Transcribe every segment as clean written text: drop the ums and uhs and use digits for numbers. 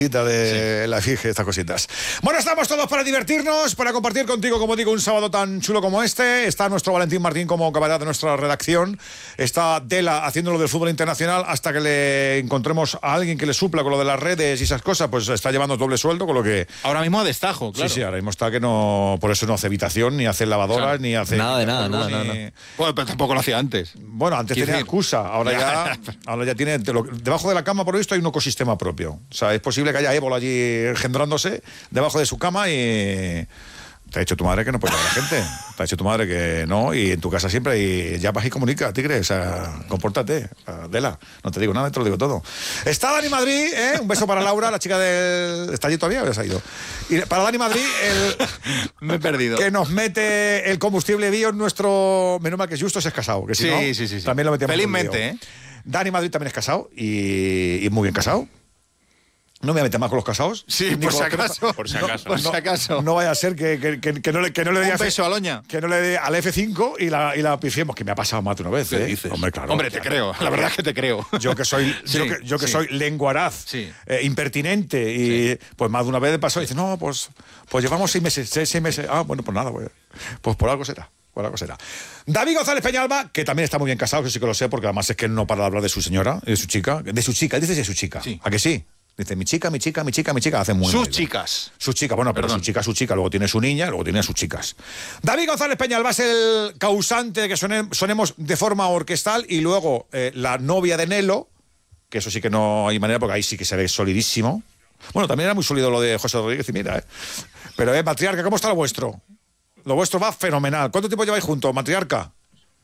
de la FIG, estas cositas. Bueno, estamos todos para divertirnos, para compartir contigo, como digo, un sábado tan chulo como este. Está nuestro Valentín Martín como capataz de nuestra redacción. Está Dela haciéndolo del fútbol internacional hasta que le encontremos a alguien que le supla con lo de las redes y esas cosas. Pues está llevando doble sueldo, con lo que... Ahora mismo a destajo, claro. Sí, ahora mismo está que no... Por eso no hace habitación, ni hace lavadoras, claro, ni hace... Nada. Bueno, pero tampoco lo hacía antes. Bueno, antes tenía excusa. Ahora ya tiene... Debajo de la cama, por esto, hay un ecosistema propio. O sea, es posible que haya ébola allí engendrándose debajo de su cama y... Te ha dicho tu madre que no puede ver a la gente. Te ha dicho tu madre que no, y en tu casa siempre, y ya vas y comunica, tigre, o sea, compórtate, Dela, no te digo nada, te lo digo todo. Está Dani Madrid, un beso para Laura, la chica del... ¿Está allí todavía o ya se ha ido? Y para Dani Madrid, me he perdido. Que nos mete el combustible bio en nuestro... Menos mal que es justo, si es casado, que si sí. También lo metemos. Felizmente, Dani Madrid también es casado, y muy bien casado. No me voy a meter más con los casados. Sí, por si acaso. No vaya a ser que no le dé un beso a Loña. Que no le dé al F5 y la pifiemos, que me ha pasado más de una vez. ¿Qué dices? Hombre, claro. Hombre, te creo. La verdad es que te creo. Yo que soy soy lenguaraz, impertinente, y pues más de una vez pasó y dice, no, pues llevamos 6 meses. Ah, bueno, pues nada, pues por algo será. David González Peñalba, que también está muy bien casado, que sí que lo sé, porque además es que él no para de hablar de su señora, de su chica, dices de su chica. Sí. ¿A que sí? Dice, mi chica, hace muy sus bien. chicas. Su chica, bueno, pero su chica, luego tiene su niña, luego tiene a sus chicas. David González Peñalba es el causante de que sonemos de forma orquestal, y luego la novia de Nelo, que eso sí que no hay manera, porque ahí sí que se ve solidísimo. Bueno, también era muy sólido lo de José Rodríguez, y mira, Pero, matriarca, ¿cómo está lo vuestro? Lo vuestro va fenomenal. ¿Cuánto tiempo lleváis juntos, matriarca?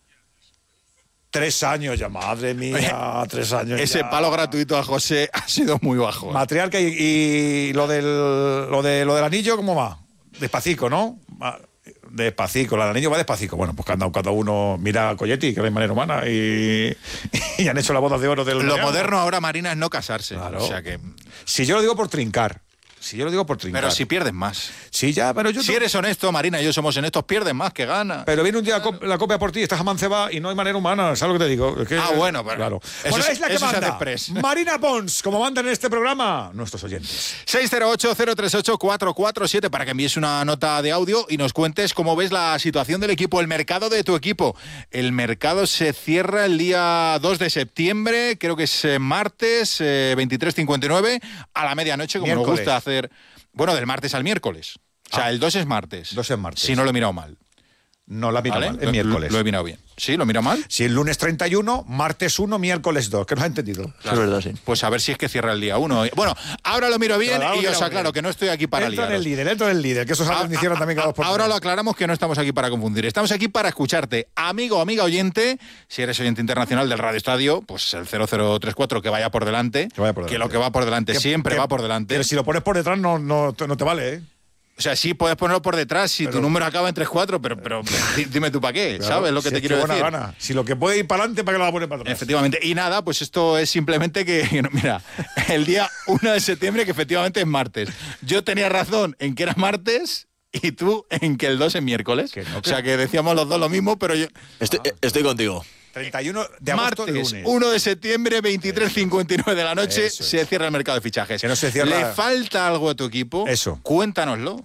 3 años ya, madre mía, 3 años. Ese ya. Palo gratuito a José ha sido muy bajo. Matriarca, y lo del anillo, ¿cómo va? Despacito, ¿no? Despacito, el anillo va despacito. Bueno, pues cada uno mira a Colletti, que es de manera humana, y han hecho la boda de oro del... Lo moderno ahora, Marina, es no casarse. Claro. O sea que... Si yo lo digo por trincar. Pero si pierdes más. Sí, ya, pero yo... Si eres honesto, Marina y yo somos honestos, pierdes más que ganas. Pero viene un día la copia por ti, estás amancebada y no hay manera humana, ¿sabes lo que te digo? Es que, bueno, pero... Claro. Eso es la que manda. Marina Pons, como manda en este programa, nuestros oyentes. 608-038-447 para que envíes una nota de audio y nos cuentes cómo ves la situación del equipo, el mercado de tu equipo. El mercado se cierra el día 2 de septiembre, creo que es martes, 23:59, a la medianoche, como nos gusta hacer. Bueno, del martes al miércoles. O sea, el 2 es martes. 2 es martes. Si no lo he mirado mal. No la he mirado mal, es miércoles. Lo he mirado bien. ¿Sí? ¿Lo he mirado mal? Sí, el lunes 31, martes 1, miércoles 2. ¿Que no has entendido? Claro. Es verdad, sí. Pues a ver si es que cierra el día 1. Bueno, ahora lo miro bien y os aclaro que no estoy aquí para liaros. Entro en el líder, que eso es algo que hicieron también cada 2 por 3. Ahora lo aclaramos, que no estamos aquí para confundir. Estamos aquí para escucharte. Amigo, amiga oyente, si eres oyente internacional del Radio Estadio, pues el 0034 que vaya por delante. Que lo que va por delante siempre va por delante. Pero si lo pones por detrás no te vale, ¿eh? O sea, sí puedes ponerlo por detrás si tu número acaba en 34, pero dime tú para qué, claro, ¿sabes lo que te quiero decir? Gana. Si lo que puede ir para adelante, ¿para qué lo va a poner para atrás? Efectivamente. Y nada, pues esto es simplemente que, mira, el día 1 de septiembre, que efectivamente es martes. Yo tenía razón en que era martes y tú en que el 2 es miércoles. O sea, que decíamos los dos lo mismo, pero yo... Estoy contigo. 31 de agosto, martes, lunes. 1 de septiembre, 23:59 de la noche, se cierra el mercado de fichajes. Que no se cierra... ¿Le falta algo a tu equipo? Eso. Cuéntanoslo.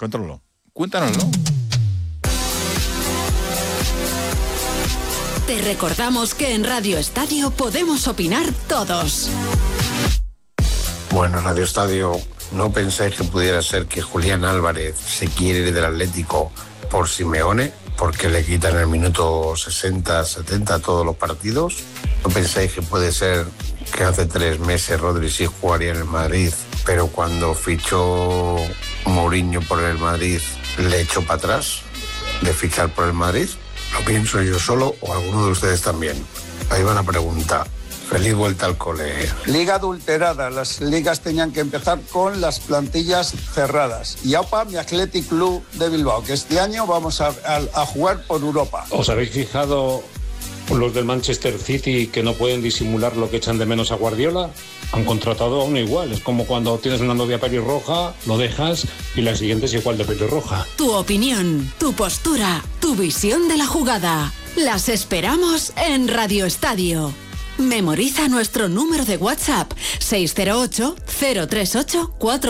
Te recordamos que en Radio Estadio podemos opinar todos. Bueno, Radio Estadio, ¿no pensáis que pudiera ser que Julián Álvarez se quiere ir del Atlético por Simeone? Porque le quitan el minuto 60, 70 a todos los partidos. ¿No pensáis que puede ser que hace 3 meses Rodri sí jugaría en el Madrid, pero cuando fichó Mourinho por el Madrid le echó para atrás de fichar por el Madrid? ¿Lo pienso yo solo o alguno de ustedes también? Ahí va la pregunta. Feliz vuelta al cole. Liga adulterada. Las ligas tenían que empezar con las plantillas cerradas. Y AUPA, mi Athletic Club de Bilbao, que este año vamos a jugar por Europa. ¿Os habéis fijado los del Manchester City que no pueden disimular lo que echan de menos a Guardiola? Han contratado a uno igual. Es como cuando tienes una novia pelirroja, lo dejas y la siguiente es igual de pelirroja. Tu opinión, tu postura, tu visión de la jugada. Las esperamos en Radio Estadio. Memoriza nuestro número de WhatsApp 608 038 4